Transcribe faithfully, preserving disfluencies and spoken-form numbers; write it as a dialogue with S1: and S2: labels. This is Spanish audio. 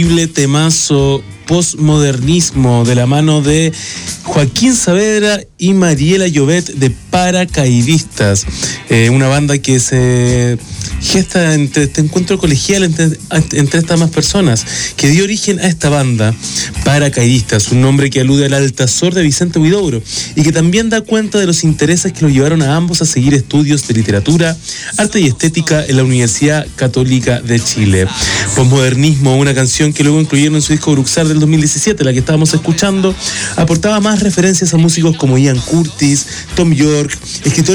S1: Temazo postmodernismo de la mano de Joaquín Saavedra y Mariela Llobet de Paracaidistas, eh, una banda que se gesta entre este encuentro colegial entre, entre estas más personas, que dio origen a esta banda, Paracaidistas, un nombre que alude al Altazor de Vicente Huidobro y que también da cuenta de los intereses que los llevaron a ambos a seguir estudios de literatura, arte y estética en la Universidad Católica de Chile. Postmodernismo, una canción que luego incluyeron en su disco Bruxar del dos mil diecisiete, la que estábamos escuchando, aportaba más referencias a músicos como Ian Curtis, Tom York, escritores